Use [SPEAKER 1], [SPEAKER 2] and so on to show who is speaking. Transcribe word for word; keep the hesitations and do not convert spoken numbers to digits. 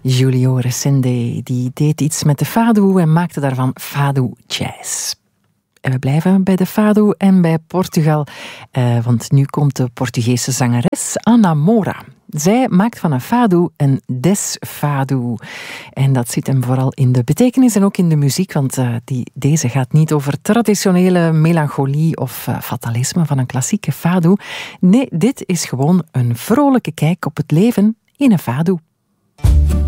[SPEAKER 1] Julio Resende die deed iets met de fado en maakte daarvan fado jazz. En we blijven bij de fado en bij Portugal, eh, want nu komt de Portugese zangeres Ana Moura. Zij maakt van een fado een desfado. En dat zit hem vooral in de betekenis en ook in de muziek, want uh, die, deze gaat niet over traditionele melancholie of uh, fatalisme van een klassieke fado. Nee, dit is gewoon een vrolijke kijk op het leven in een fado.